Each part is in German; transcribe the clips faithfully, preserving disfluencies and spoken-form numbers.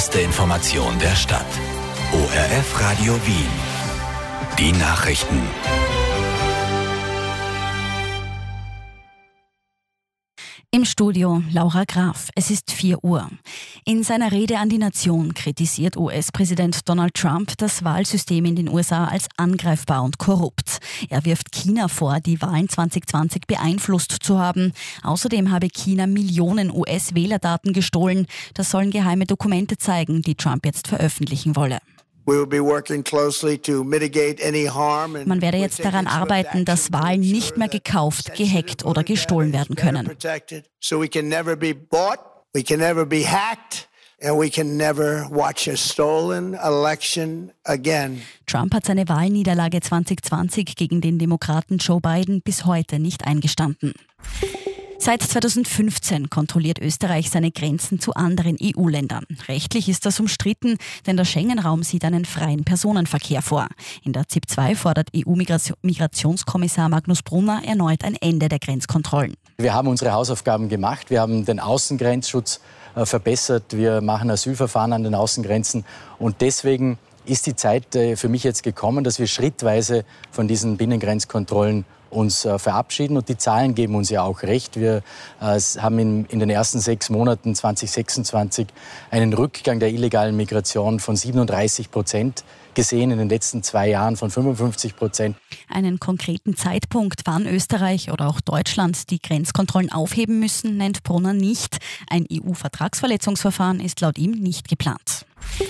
beste Information der Stadt. O R F Radio Wien. Die Nachrichten. Im Studio Laura Graf. Es ist vier Uhr. In seiner Rede an die Nation kritisiert U S-Präsident Donald Trump das Wahlsystem in den U S A als angreifbar und korrupt. Er wirft China vor, die Wahlen zwanzig zwanzig beeinflusst zu haben. Außerdem habe China Millionen U S-Wählerdaten gestohlen. Das sollen geheime Dokumente zeigen, die Trump jetzt veröffentlichen wolle. Man werde jetzt daran arbeiten, dass Wahlen nicht mehr gekauft, gehackt oder gestohlen werden können. Trump hat seine Wahlniederlage zwanzig zwanzig gegen den Demokraten Joe Biden bis heute nicht eingestanden. Seit zweitausendfünfzehn kontrolliert Österreich seine Grenzen zu anderen E U-Ländern. Rechtlich ist das umstritten, denn der Schengen-Raum sieht einen freien Personenverkehr vor. In der Z I P zwei fordert E U-Migrationskommissar Magnus Brunner erneut ein Ende der Grenzkontrollen. Wir haben unsere Hausaufgaben gemacht. Wir haben den Außengrenzschutz äh, verbessert. Wir machen Asylverfahren an den Außengrenzen. Und deswegen ist die Zeit äh, für mich jetzt gekommen, dass wir schrittweise von diesen Binnengrenzkontrollen uns äh, verabschieden. Und die Zahlen geben uns ja auch recht. Wir äh, haben in, in den ersten sechs Monaten zwanzig sechsundzwanzig einen Rückgang der illegalen Migration von siebenunddreißig Prozent gesehen, in den letzten zwei Jahren von fünfundfünfzig Prozent. Einen konkreten Zeitpunkt, wann Österreich oder auch Deutschland die Grenzkontrollen aufheben müssen, nennt Brunner nicht. Ein E U-Vertragsverletzungsverfahren ist laut ihm nicht geplant.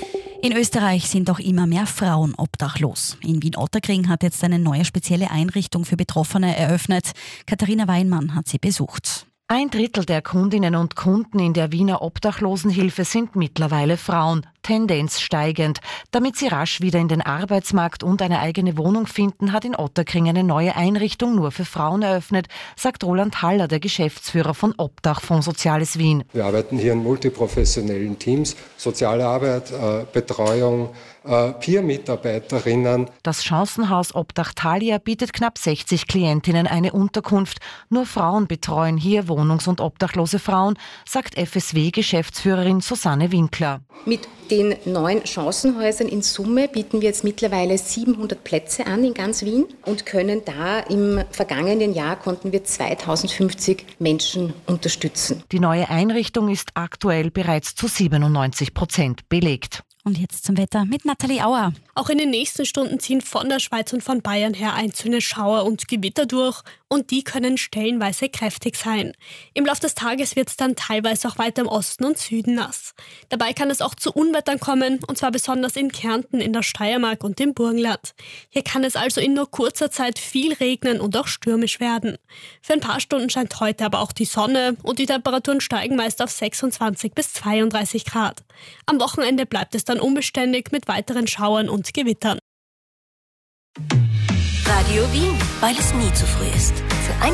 In Österreich sind auch immer mehr Frauen obdachlos. In Wien-Ottakring hat jetzt eine neue spezielle Einrichtung für Betroffene eröffnet. Katharina Weinmann hat sie besucht. Ein Drittel der Kundinnen und Kunden in der Wiener Obdachlosenhilfe sind mittlerweile Frauen, Tendenz steigend. Damit sie rasch wieder in den Arbeitsmarkt und eine eigene Wohnung finden, hat in Ottakring eine neue Einrichtung nur für Frauen eröffnet, sagt Roland Haller, der Geschäftsführer von Obdach Fonds Soziales Wien. Wir arbeiten hier in multiprofessionellen Teams, soziale Arbeit, äh, Betreuung, äh, Peer-Mitarbeiterinnen. Das Chancenhaus Obdach Thalia bietet knapp sechzig Klientinnen eine Unterkunft. Nur Frauen betreuen hier wohnungs- und obdachlose Frauen, sagt F S W-Geschäftsführerin Susanne Winkler. Mit den neuen Chancenhäusern in Summe bieten wir jetzt mittlerweile siebenhundert Plätze an in ganz Wien und können da im vergangenen Jahr konnten wir zweitausendfünfzig Menschen unterstützen. Die neue Einrichtung ist aktuell bereits zu siebenundneunzig Prozent belegt. Und jetzt zum Wetter mit Nathalie Auer. Auch in den nächsten Stunden ziehen von der Schweiz und von Bayern her einzelne Schauer und Gewitter durch und die können stellenweise kräftig sein. Im Laufe des Tages wird es dann teilweise auch weiter im Osten und Süden nass. Dabei kann es auch zu Unwettern kommen und zwar besonders in Kärnten, in der Steiermark und im Burgenland. Hier kann es also in nur kurzer Zeit viel regnen und auch stürmisch werden. Für ein paar Stunden scheint heute aber auch die Sonne und die Temperaturen steigen meist auf sechsundzwanzig bis zweiunddreißig Grad. Am Wochenende bleibt es dann unbeständig mit weiteren Schauern und Gewittern. Radio Wien, weil es nie zu früh ist. Für